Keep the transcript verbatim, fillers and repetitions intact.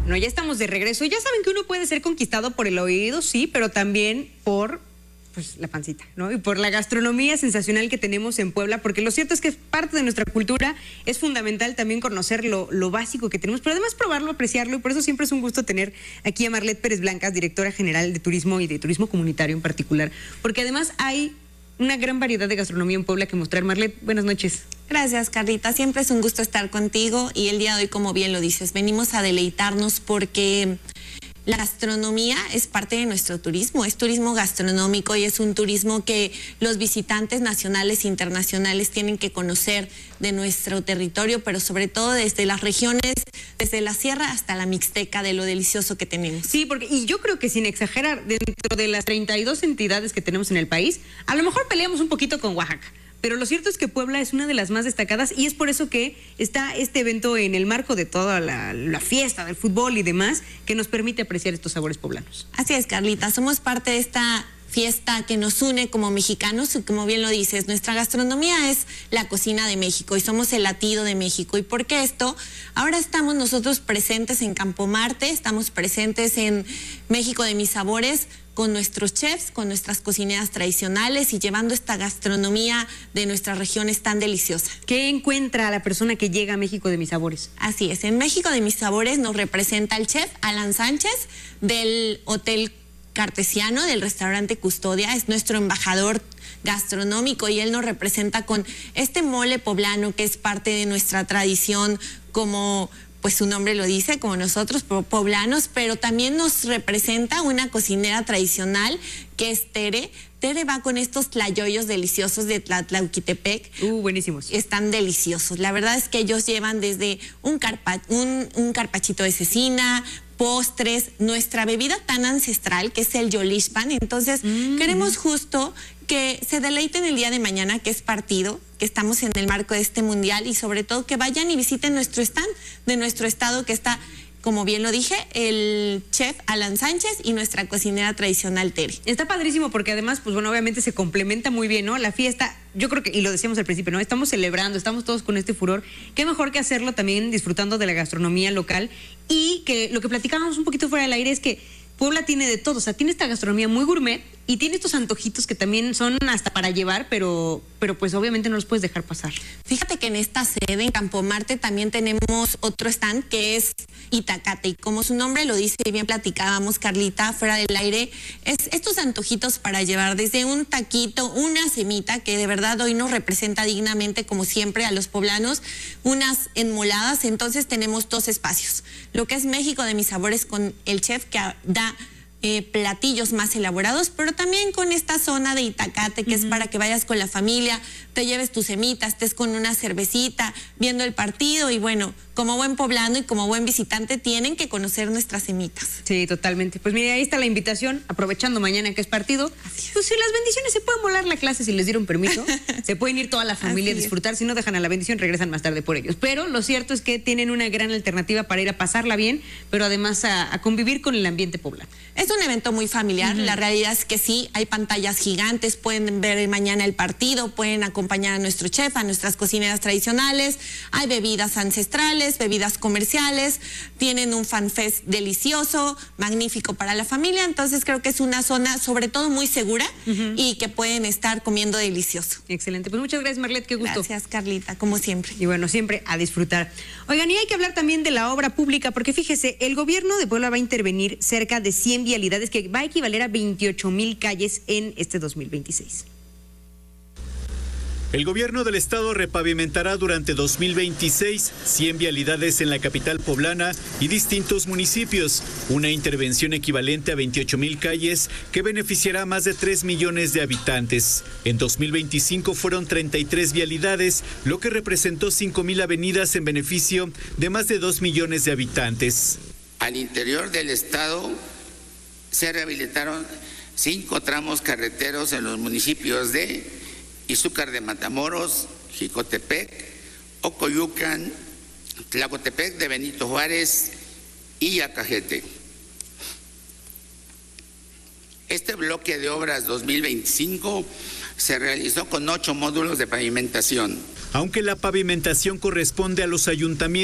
Bueno, ya estamos de regreso. Ya saben que uno puede ser conquistado por el oído, sí, pero también por pues la pancita, ¿no? Y por la gastronomía sensacional que tenemos en Puebla, porque lo cierto es que es parte de nuestra cultura, es fundamental también conocer lo, lo básico que tenemos, pero además probarlo, apreciarlo, y por eso siempre es un gusto tener aquí a Marlet Pérez Blancas, directora general de turismo y de turismo comunitario en particular, porque además hay una gran variedad de gastronomía en Puebla que mostrar. Marlet, buenas noches. Gracias, Carlita. Siempre es un gusto estar contigo y el día de hoy, como bien lo dices, venimos a deleitarnos porque la gastronomía es parte de nuestro turismo, es turismo gastronómico y es un turismo que los visitantes nacionales e internacionales tienen que conocer de nuestro territorio, pero sobre todo desde las regiones, desde la sierra hasta la mixteca, de lo delicioso que tenemos. Sí, porque y yo creo que sin exagerar, dentro de las treinta y dos entidades que tenemos en el país, a lo mejor peleamos un poquito con Oaxaca, pero lo cierto es que Puebla es una de las más destacadas y es por eso que está este evento en el marco de toda la, la fiesta del fútbol y demás, que nos permite apreciar estos sabores poblanos. Así es, Carlita, somos parte de esta fiesta que nos une como mexicanos y como bien lo dices, nuestra gastronomía es la cocina de México y somos el latido de México. ¿Y por qué esto? Ahora estamos nosotros presentes en Campo Marte, estamos presentes en México de Mis Sabores, con nuestros chefs, con nuestras cocineras tradicionales y llevando esta gastronomía de nuestras regiones tan deliciosa. ¿Qué encuentra la persona que llega a México de Mis Sabores? Así es, en México de Mis Sabores nos representa el chef Alan Sánchez del Hotel Cartesiano, del restaurante Custodia, es nuestro embajador gastronómico y él nos representa con este mole poblano que es parte de nuestra tradición, como pues su nombre lo dice, como nosotros, poblanos, pero también nos representa una cocinera tradicional que es Tere. Tere va con estos tlayoyos deliciosos de Tlatlauquitepec. Uh, buenísimos. Están deliciosos. La verdad es que ellos llevan desde un, carpa, un, un carpachito de cecina, postres, nuestra bebida tan ancestral que es el Yolixpan. Entonces, mm. queremos justo que se deleiten el día de mañana, que es partido, que estamos en el marco de este mundial y sobre todo que vayan y visiten nuestro stand de nuestro estado que está, como bien lo dije, el chef Alan Sánchez y nuestra cocinera tradicional Tere. Está padrísimo porque además, pues bueno, obviamente se complementa muy bien, ¿no? La fiesta, yo creo que, y lo decíamos al principio, ¿no? Estamos celebrando, estamos todos con este furor. Qué mejor que hacerlo también disfrutando de la gastronomía local y que lo que platicábamos un poquito fuera del aire es que Puebla tiene de todo, o sea, tiene esta gastronomía muy gourmet y tiene estos antojitos que también son hasta para llevar, pero, pero pues obviamente no los puedes dejar pasar. Fíjate que en esta sede, en Campo Marte, también tenemos otro stand que es Itacate, y como su nombre lo dice, y bien platicábamos, Carlita, fuera del aire, es estos antojitos para llevar, desde un taquito, una semita, que de verdad hoy nos representa dignamente, como siempre, a los poblanos, unas enmoladas. Entonces tenemos dos espacios, lo que es México de Mis Sabores con el chef que da Eh, platillos más elaborados, pero también con esta zona de Itacate que uh-huh. es para que vayas con la familia, te lleves tus semitas, estés con una cervecita, viendo el partido y bueno, como buen poblano y como buen visitante tienen que conocer nuestras semitas. Sí, totalmente. Pues mire, ahí está la invitación, aprovechando mañana que es partido. Así es. Pues si las bendiciones se pueden volar la clase si les dieron permiso, se pueden ir toda la familia a disfrutar, si no dejan a la bendición regresan más tarde por ellos. Pero lo cierto es que tienen una gran alternativa para ir a pasarla bien, pero además a, a convivir con el ambiente poblano. Es un evento muy familiar, uh-huh. la realidad es que sí, hay pantallas gigantes, pueden ver mañana el partido, pueden acompañar a nuestro chef, a nuestras cocineras tradicionales, hay bebidas ancestrales, bebidas comerciales, tienen un fanfest delicioso, magnífico para la familia, entonces creo que es una zona sobre todo muy segura uh-huh. y que pueden estar comiendo delicioso. Excelente, pues muchas gracias, Marlet, qué gusto. Gracias, Carlita, como siempre. Y bueno, siempre a disfrutar. Oigan, y hay que hablar también de la obra pública, porque fíjese, el gobierno de Puebla va a intervenir cerca de cien vialidades que va a equivaler a veintiocho mil calles en este dos mil veintiséis. El gobierno del estado repavimentará durante dos mil veintiséis cien vialidades en la capital poblana y distintos municipios, una intervención equivalente a veintiocho mil calles que beneficiará a más de tres millones de habitantes. En dos mil veinticinco fueron treinta y tres vialidades, lo que representó cinco mil avenidas en beneficio de más de dos millones de habitantes. Al interior del estado se rehabilitaron cinco tramos carreteros en los municipios de Izúcar de Matamoros, Jicotepec, Ocoyucan, Tlacotepec de Benito Juárez y Acajete. Este bloque de obras dos mil veinticinco se realizó con ocho módulos de pavimentación. Aunque la pavimentación corresponde a los ayuntamientos,